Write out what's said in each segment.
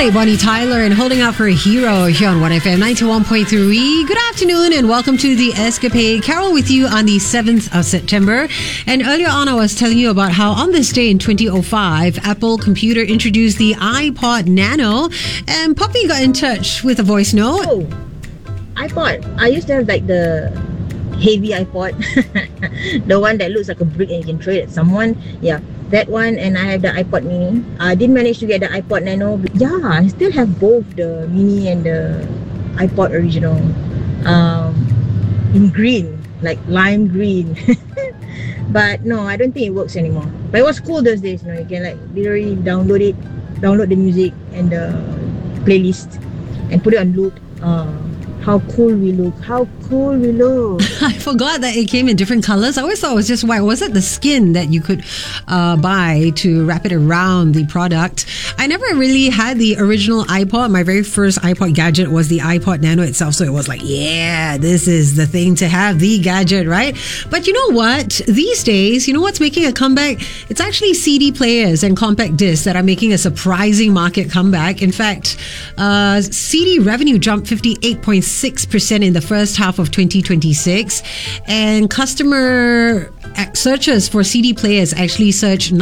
Coldplay, Bonnie Tyler, and Holding Out for a Hero here on 1FM 91.3. Good afternoon and welcome to The Escapade. Carol with you on the 7th of September. And earlier on, I was telling you about how on this day in 2005, Apple Computer introduced the iPod Nano, and Poppy got in touch with a voice note. Oh, iPod. I used to have like the heavy iPod, the one that looks like a brick and you can throw it at someone. Yeah, that one. And I have the iPod Mini. I didn't manage to get the iPod Nano. Yeah, I still have both the Mini and the iPod original in green, like lime green. But no, I don't think it works anymore. But it was cool those days. You can like literally download the music and the playlist and put it on loop. How cool we look. I forgot that it came in different colors. I always thought it was just white. Was it the skin that you could buy to wrap it around the product? I never really had the original iPod. My very first iPod gadget was the iPod Nano itself. So it was like, yeah, this is the thing to have, the gadget, right? But you know what? These days, you know what's making a comeback? It's actually CD players and compact discs that are making a surprising market comeback. In fact, CD revenue jumped 58.6% in the first half of 2026, and customer searches for CD players actually surged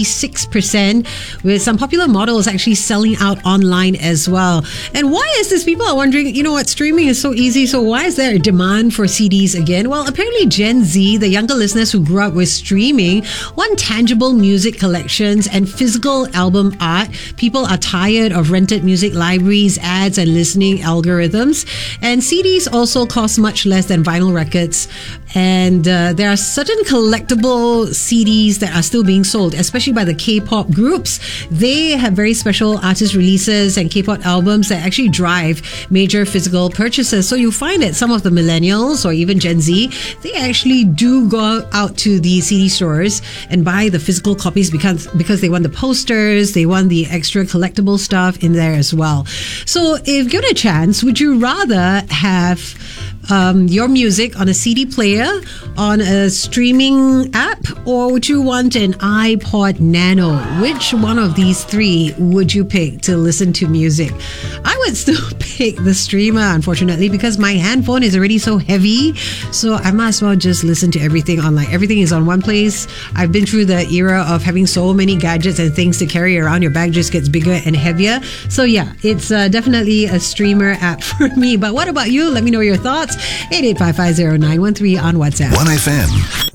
96%, with some popular models actually selling out online as well. And why is this? People are wondering, you know what, streaming is so easy, so why is there a demand for CDs again? Well, apparently Gen Z, the younger listeners who grew up with streaming, want tangible music collections and physical album art. People are tired of rented music libraries, ads, and listening algorithms. And CDs also cost much less than vinyl records. And there are certain collectible CDs that are still being sold, especially by the K-pop groups. They have very special artist releases and K-pop albums that actually drive major physical purchases. So you find that some of the millennials or even Gen Z, they actually do go out to the CD stores and buy the physical copies because they want the posters, they want the extra collectible stuff in there as well. So if given a chance, would you rather have your music on a CD player, on a streaming app, or would you want an iPod Nano? Which one of these three would you pick to listen to music? I would still pick the streamer, unfortunately, because my handphone is already so heavy, so I might as well just listen to everything online. Everything is on one place. I've been through the era of having so many gadgets and things to carry around. Your bag just gets bigger and heavier. So yeah, it's definitely a streamer app for me. But what about you? Let me know your thoughts. 88550913 on WhatsApp. 1FM.